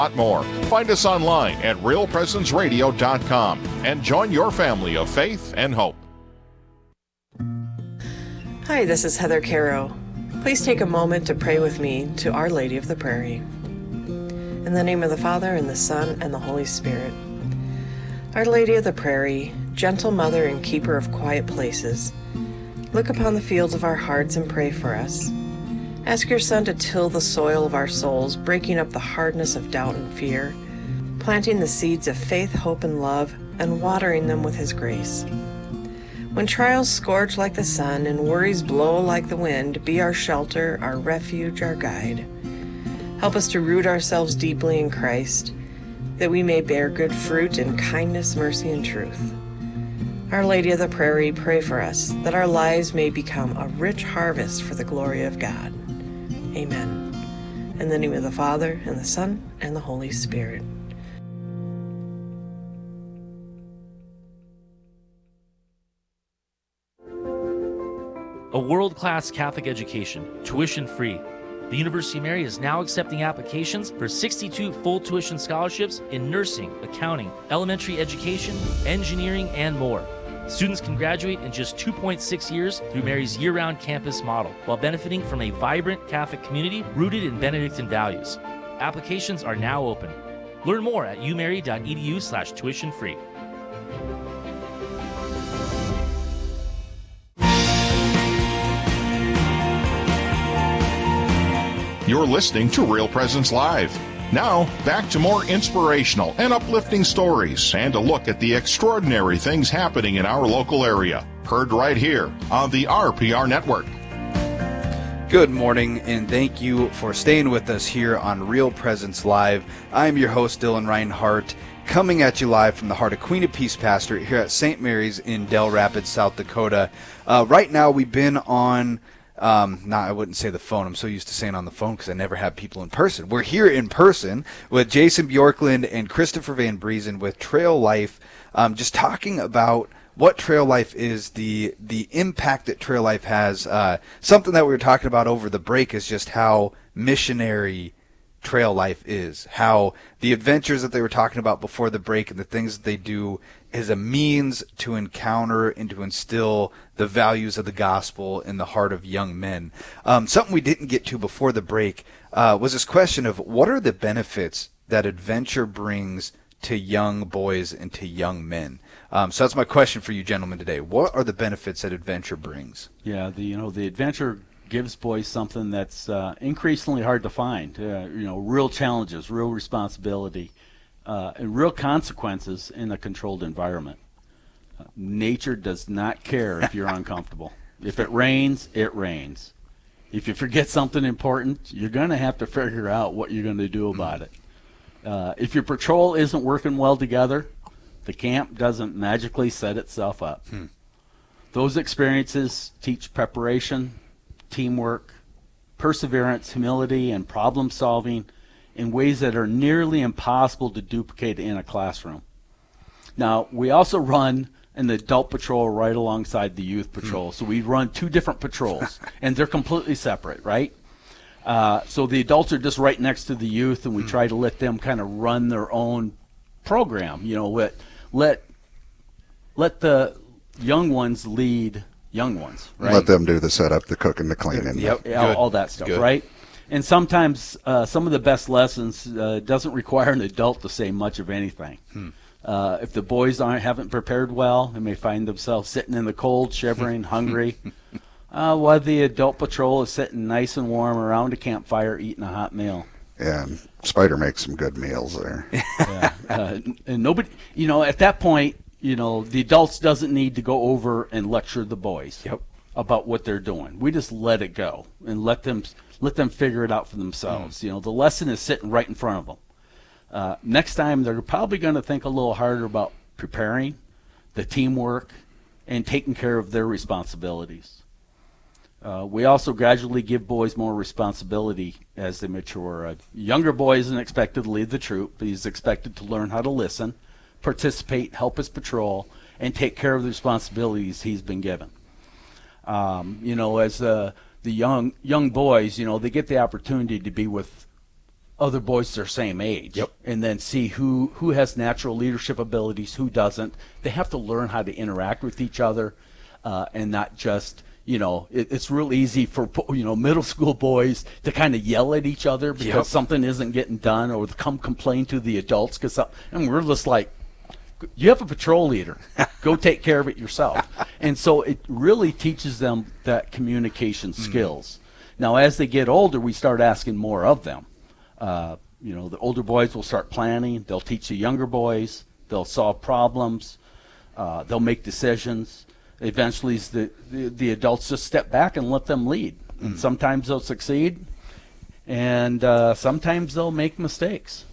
lot more. Find us online at realpresenceradio.com and join your family of faith and hope. Hi, this is Heather Caro. Please take a moment to pray with me to Our Lady of the Prairie. In the name of the Father, and the Son, and the Holy Spirit. Our Lady of the Prairie, gentle mother and keeper of quiet places, look upon the fields of our hearts and pray for us. Ask your Son to till the soil of our souls, breaking up the hardness of doubt and fear, planting the seeds of faith, hope, and love, and watering them with His grace. When trials scorch like the sun and worries blow like the wind, be our shelter, our refuge, our guide. Help us to root ourselves deeply in Christ, that we may bear good fruit in kindness, mercy, and truth. Our Lady of the Prairie, pray for us, that our lives may become a rich harvest for the glory of God. Amen. In the name of the Father, and the Son, and the Holy Spirit. A world-class Catholic education, tuition-free. The University of Mary is now accepting applications for 62 full tuition scholarships in nursing, accounting, elementary education, engineering, and more. Students can graduate in just 2.6 years through Mary's year-round campus model, while benefiting from a vibrant Catholic community rooted in Benedictine values. Applications are now open. Learn more at umary.edu/tuition-free. You're listening to Real Presence Live. Now, back to more inspirational and uplifting stories and a look at the extraordinary things happening in our local area. Heard right here on the RPR Network. Good morning, and thank you for staying with us here on Real Presence Live. I'm your host, Dylan Reinhart, coming at you live from the heart of Queen of Peace Pastor here at St. Mary's in Del Rapids, South Dakota. Right now, we've been on... I wouldn't say the phone. I'm so used to saying on the phone because I never have people in person. We're here in person with Jason Bjorklund and Christopher Van Briesen with Trail Life, just talking about what Trail Life is, the impact that Trail Life has. Something that we were talking about over the break is just how missionary Trail Life is, how the adventures that they were talking about before the break and the things that they do is a means to encounter and to instill the values of the gospel in the heart of young men. Something we didn't get to before the break was this question of what are the benefits that adventure brings to young boys and to young men. So that's my question for you gentlemen today. What are the benefits that adventure brings? Yeah, the adventure gives boys something that's increasingly hard to find. Real challenges, real responsibility, and real consequences in a controlled environment. Nature does not care if you're uncomfortable. If it rains, it rains. If you forget something important, you're going to have to figure out what you're going to do about it. If your patrol isn't working well together, the camp doesn't magically set itself up. Those experiences teach preparation, teamwork, perseverance, humility, and problem solving in ways that are nearly impossible to duplicate in a classroom. Now, we also run an adult patrol right alongside the youth patrol. So we run two different patrols, and they're completely separate, right? So the adults are just right next to the youth, and we try to let them kind of run their own program. Let the young ones lead young ones, right? Let them do the setup, the cooking, the cleaning. Yep, all that stuff, right? And sometimes some of the best lessons doesn't require an adult to say much of anything. If the boys haven't prepared well, they may find themselves sitting in the cold, shivering, hungry, while the adult patrol is sitting nice and warm around a campfire eating a hot meal. Yeah, and Spider makes some good meals there. And nobody, at that point, the adults doesn't need to go over and lecture the boys about what they're doing. We just let it go and let them figure it out for themselves. The lesson is sitting right in front of them. Next time, they're probably going to think a little harder about preparing, the teamwork, and taking care of their responsibilities. We also gradually give boys more responsibility as they mature. A younger boy isn't expected to lead the troop, but he's expected to learn how to listen, participate, help his patrol, and take care of the responsibilities he's been given. As the young boys, they get the opportunity to be with other boys their same age. Yep. And then see who has natural leadership abilities, who doesn't. They have to learn how to interact with each other, and not just, it's real easy for, middle school boys to kind of yell at each other because something isn't getting done, or come complain to the adults and we're just like, you have a patrol leader. Go take care of it yourself. And so it really teaches them that communication skills. Now, as they get older, we start asking more of them. The older boys will start planning. They'll teach the younger boys. They'll solve problems. They'll make decisions. Eventually, the adults just step back and let them lead. And sometimes they'll succeed, and sometimes they'll make mistakes.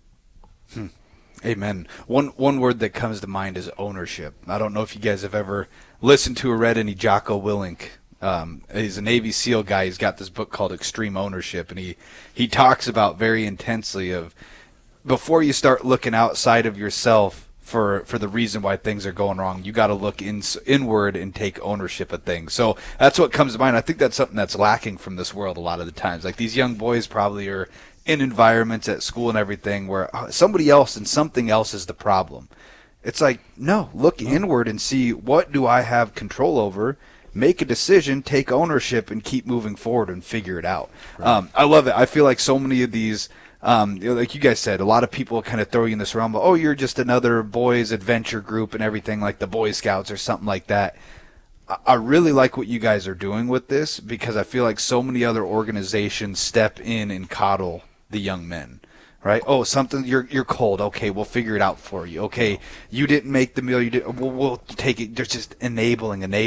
Amen. One word that comes to mind is ownership. I don't know if you guys have ever listened to or read any Jocko Willink. He's a Navy SEAL guy. He's got this book called Extreme Ownership, and he talks about very intensely of before you start looking outside of yourself for the reason why things are going wrong, you got to look inward and take ownership of things. So that's what comes to mind. I think that's something that's lacking from this world a lot of the times. Like these young boys probably are in environments at school and everything where somebody else and something else is the problem. It's like, no, look inward and see, what do I have control over? Make a decision, take ownership, and keep moving forward and figure it out. Right. I love it. I feel like so many of these, like you guys said, a lot of people kind of throw you in this realm of, oh, you're just another boys adventure group and everything, like the Boy Scouts or something like that. I really like what you guys are doing with this, because I feel like so many other organizations step in and coddle the young men, right? Oh, something, you're cold. Okay, we'll figure it out for you. Okay, you didn't make the meal. We'll take it. They're just enabling, and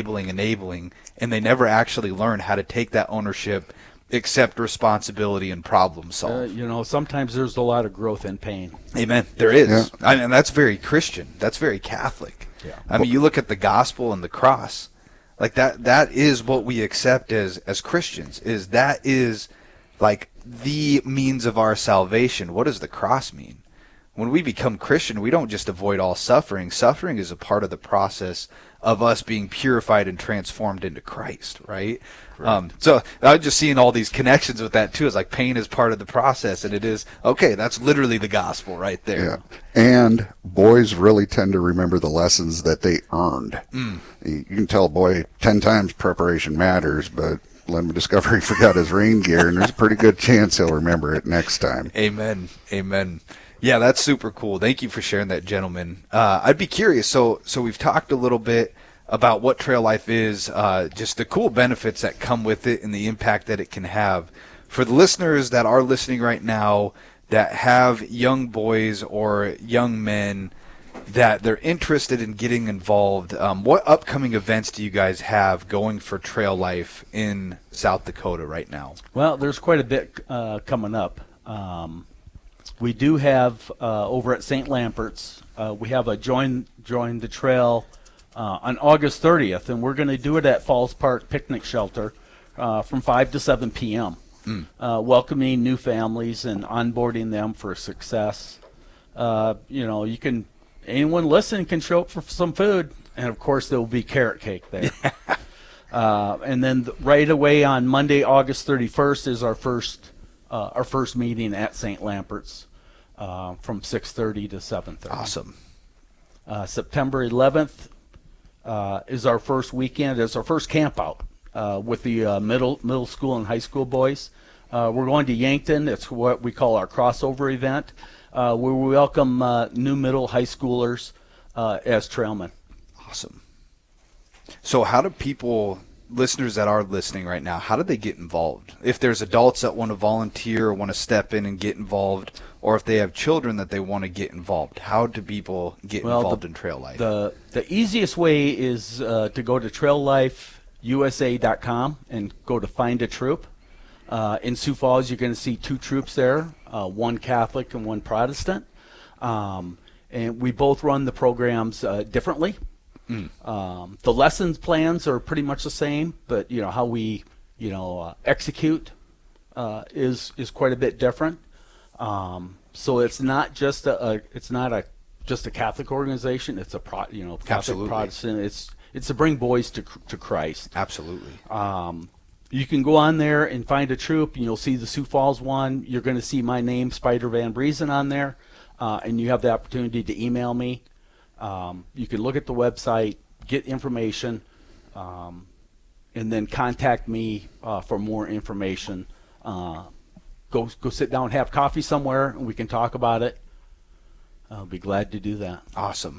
they never actually learn how to take that ownership, accept responsibility, and problem solve. Sometimes there's a lot of growth in pain. Amen. There is, and that's very Christian. That's very Catholic. Yeah. I mean, you look at the gospel and the cross, like that is what we accept as Christians. That is like the means of our salvation. What does the cross mean? When we become Christian, we don't just avoid all suffering. Suffering is a part of the process of us being purified and transformed into Christ, right? So I'm just seeing all these connections with that too. It's like pain is part of the process, and it is, okay, that's literally the gospel right there. Yeah. And boys really tend to remember the lessons that they earned. You can tell a boy 10 times preparation matters, but let him discover he forgot his rain gear, and there's a pretty good chance he'll remember it next time. Amen. Yeah, that's super cool. Thank you for sharing that, gentlemen. I'd be curious. So we've talked a little bit about what Trail Life is, just the cool benefits that come with it and the impact that it can have. For the listeners that are listening right now that have young boys or young men that they're interested in getting involved, what upcoming events do you guys have going for Trail Life in South Dakota right now? Well, there's quite a bit coming up. We do have over at St. Lampert's, we have a Join the Trail on August 30th, and we're going to do it at Falls Park Picnic Shelter from 5 to 7 p.m., welcoming new families and onboarding them for success. You can, anyone listening can show up for some food, and of course there will be carrot cake there. And then right away on Monday, August 31st is our first meeting at St. Lampert's from 6:30 to 7:30. Awesome. September 11th is our first weekend. It's our first camp out with the middle school and high school boys. We're going to Yankton. It's what we call our crossover event, where we welcome new middle high schoolers as trailmen. Awesome. So how do people, listeners that are listening right now, how do they get involved? If there's adults that want to volunteer or want to step in and get involved, or if they have children that they want to get involved, how do people get involved in Trail Life? The easiest way is to go to traillifeusa.com and go to Find a Troop. In Sioux Falls, you're going to see 2 troops there, one Catholic and one Protestant. And we both run the programs differently. The lessons plans are pretty much the same, but how we execute is quite a bit different. So it's not just just a Catholic organization. It's a Catholic Absolutely. Protestant. It's to bring boys to Christ. Absolutely. You can go on there and find a troop, and you'll see the Sioux Falls one. You're going to see my name, Spider Van Briesen, on there, and you have the opportunity to email me. You can look at the website, get information, and then contact me for more information. Go sit down, have coffee somewhere, and we can talk about it. I'll be glad to do that. Awesome.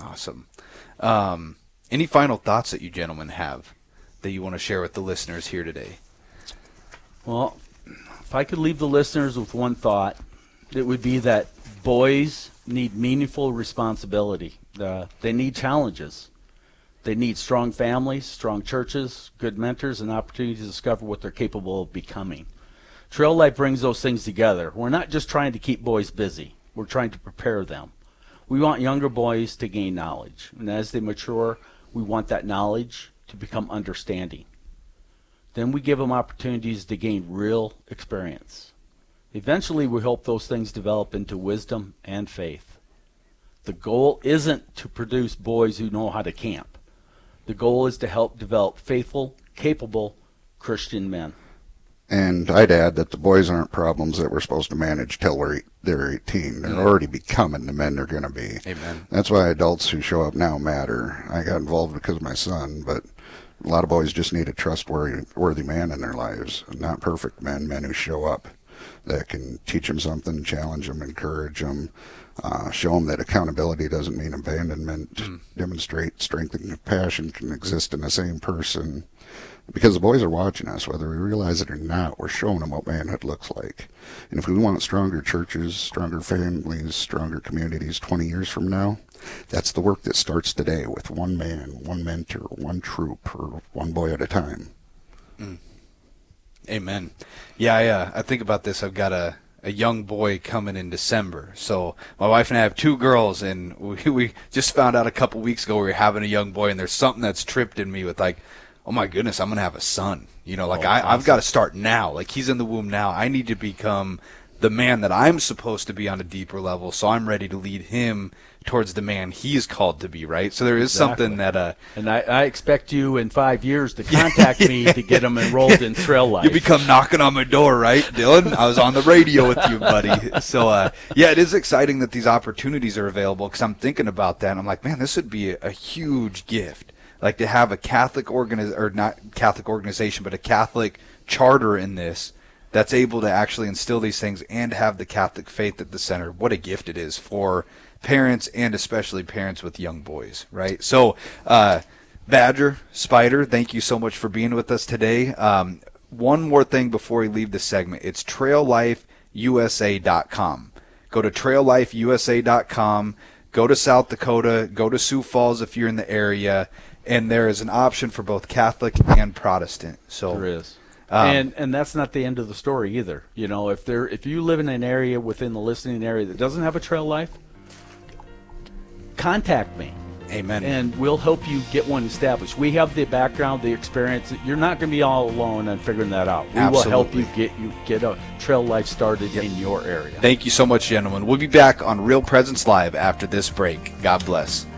Any final thoughts that you gentlemen have that you want to share with the listeners here today? Well, if I could leave the listeners with one thought, it would be that boys need meaningful responsibility. They need challenges. They need strong families, strong churches, good mentors, and opportunities to discover what they're capable of becoming. Trail Life brings those things together. We're not just trying to keep boys busy. We're trying to prepare them. We want younger boys to gain knowledge. And as they mature, we want that knowledge to become understanding. Then we give them opportunities to gain real experience. Eventually, we hope those things develop into wisdom and faith. The goal isn't to produce boys who know how to camp. The goal is to help develop faithful, capable Christian men. And I'd add that the boys aren't problems that we're supposed to manage till they're 18. They're already becoming the men they're going to be. Amen. That's why adults who show up now matter. I got involved because of my son, but a lot of boys just need a trustworthy man in their lives. Not perfect men who show up that can teach them something, challenge them, encourage them, show them that accountability doesn't mean abandonment, demonstrate strength and compassion can exist in the same person. Because the boys are watching us, whether we realize it or not, we're showing them what manhood looks like. And if we want stronger churches, stronger families, stronger communities 20 years from now, that's the work that starts today with one man, one mentor, one troop, or one boy at a time. Amen. Yeah, I think about this. I've got a young boy coming in December. So my wife and I have 2 girls, and we just found out a couple weeks ago we were having a young boy, and there's something that's tripped in me with like, oh my goodness, I'm going to have a son. I've got to start now. Like, he's in the womb now. I need to become the man that I'm supposed to be on a deeper level, so I'm ready to lead him towards the man he's called to be, right? So there is something that... and I expect you in 5 years to contact me to get him enrolled in Trail Life. You become knocking on my door, right, Dylan? I was on the radio with you, buddy. So, it is exciting that these opportunities are available, because I'm thinking about that, and I'm like, man, this would be a huge gift. Like, to have a Catholic not Catholic organization, but a Catholic charter in this that's able to actually instill these things and have the Catholic faith at the center. What a gift it is for parents, and especially parents with young boys, right? So, Badger, Spider, thank you so much for being with us today. One more thing before we leave this segment. It's traillifeusa.com. Go to traillifeusa.com. Go to South Dakota. Go to Sioux Falls if you're in the area. And there is an option for both Catholic and Protestant. So there is. And that's not the end of the story either. You know, if you live in an area within the listening area that doesn't have a Trail Life, contact me. Amen. And we'll help you get one established. We have the background, the experience. You're not going to be all alone in figuring that out. We will help you get a Trail Life started in your area. Thank you so much, gentlemen. We'll be back on Real Presence Live after this break. God bless.